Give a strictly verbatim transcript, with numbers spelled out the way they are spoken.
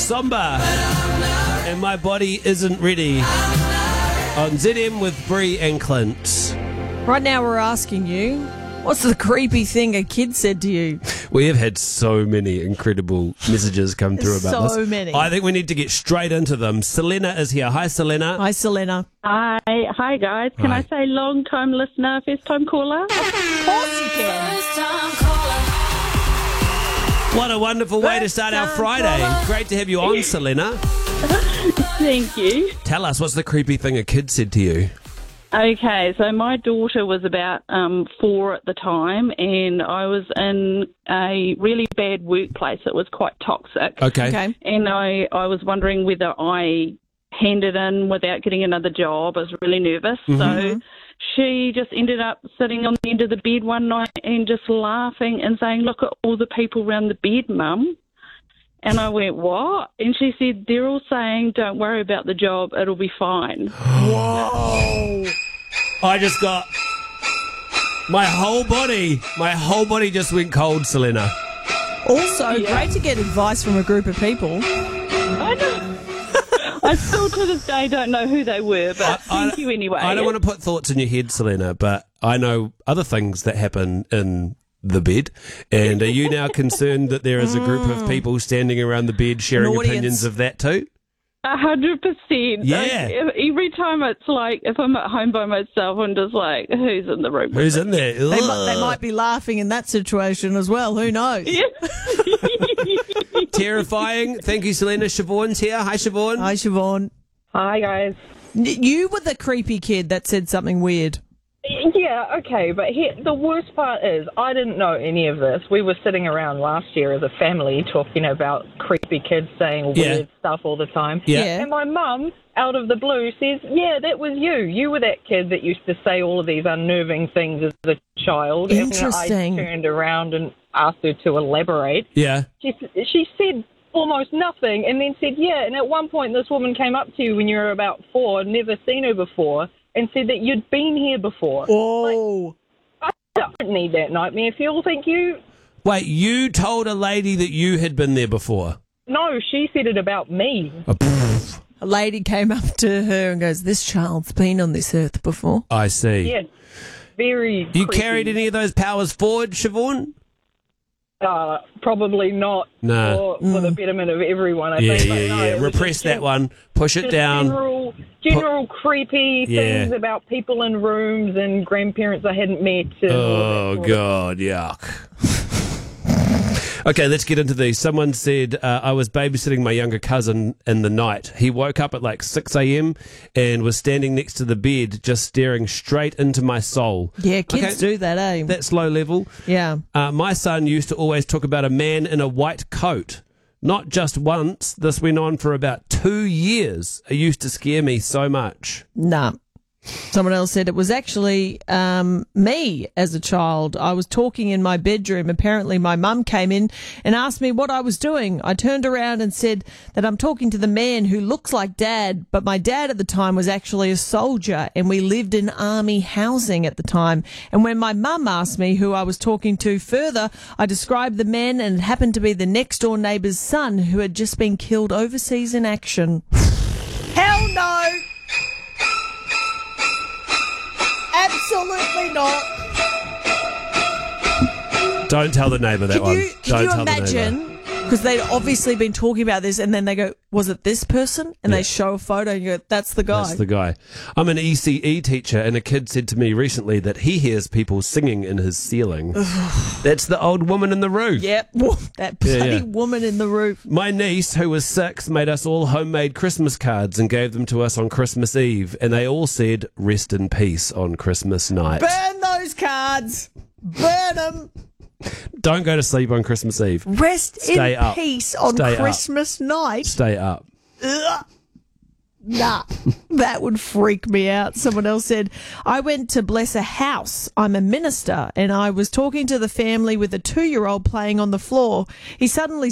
Somber and My Body Isn't Ready on Z M with Bree and Clint. Right now we're asking you, what's the creepy thing a kid said to you? We have had so many incredible messages come through about this. So many. I think we need to get straight into them. Selena is here. Hi, Selena. Hi, Selena. Hi, hi guys. Can Hi. I say long time listener, first time caller? Of course you can. What a wonderful way to First start our time Friday. caller. Great to have you on, Selena. Thank you. Tell us, what's the creepy thing a kid said to you? Okay, so my daughter was about um, four at the time, and I was in a really bad workplace. It was quite toxic. Okay. Okay. And I, I was wondering whether I handed in without getting another job. I was really nervous. So she just ended up sitting on the end of the bed one night and just laughing and saying, "Look at all the people around the bed, Mum." And I went, "What?" And she said, "They're all saying, don't worry about the job, it'll be fine." Whoa. I just got... My whole body, my whole body just went cold, Selena. Also, Yeah. great to get advice from a group of people. I know. I still to this day don't know who they were, but I- thank you anyway. I don't want to put thoughts in your head, Selena, but I know other things that happen in the bed. And are you now concerned that there is a group of people standing around the bed sharing An audience. opinions of that too? A hundred percent. Yeah. Like, if- every time it's like, if I'm at home by myself, I'm just like, who's in the room? with Who's me? in there? They, mi- they Ugh. might be laughing in that situation as well. Who knows? Terrifying. Thank you, Selena. Siobhan's here. Hi, Siobhan. Hi, Siobhan. Hi, guys. N- You were the creepy kid that said something weird. Yeah, okay, but here, the worst part is I didn't know any of this. We were sitting around last year as a family talking about creepy kids saying Yeah. weird stuff all the time. Yeah. Yeah. And my mum, out of the blue, says, "Yeah, that was you. You were that kid that used to say all of these unnerving things as a child." Interesting. And I turned around and asked her to elaborate. Yeah. She, she said almost nothing and then said, "Yeah, and at one point this woman came up to you when you were about four, never seen her before, and said that you'd been here before." Oh. I don't need that nightmare fuel, thank you. Wait, you told a lady that you had been there before? No, she said it about me. Oh, pff, A lady came up to her and goes, "This child's been on this earth before." I see. Yeah, very You creepy. carried any of those powers forward, Siobhan? Uh, probably not No. for, for the betterment of everyone, I Yeah, think. yeah, but no, yeah. it was Repress just that one. Push it Just down. General, general creepy Yeah. things about people in rooms and grandparents I hadn't met. And all Oh, that sort of- God, yuck. Okay, let's get into these. Someone said, uh, I was babysitting my younger cousin in the night. He woke up at like six a.m. and was standing next to the bed just staring straight into my soul. Yeah, kids Okay. do that, eh? That's low level. yeah. Uh, my son used to always talk about a man in a white coat. Not just once. This went on for about two years. It used to scare me so much. Nah. Someone else said it was actually um, me as a child. I was talking in my bedroom. Apparently, my mum came in and asked me what I was doing. I turned around and said that I'm talking to the man who looks like Dad, but my dad at the time was actually a soldier, and we lived in army housing at the time. And when my mum asked me who I was talking to further, I described the man, and it happened to be the next door neighbour's son who had just been killed overseas in action. Hell no! Absolutely not. Don't tell the neighbour that Can one. you, can Don't you tell the neighbour. imagine? Because they'd obviously been talking about this, and then they go, "Was it this person?" And Yeah. they show a photo, and you go, "That's the guy." That's the guy. I'm an E C E teacher, and a kid said to me recently that he hears people singing in his ceiling. That's the old woman in the roof. Yep, that bloody Yeah, yeah. woman in the roof. My niece, who was six, made us all homemade Christmas cards and gave them to us on Christmas Eve, and they all said, "Rest in peace" on Christmas night. Burn those cards. Burn them. Don't go to sleep on Christmas Eve. Rest Stay in up. peace on Stay up. Christmas night. Stay up. Ugh. Nah, that would freak me out. Someone else said, I went to bless a house. I'm a minister, and I was talking to the family with a two-year-old playing on the floor. He suddenly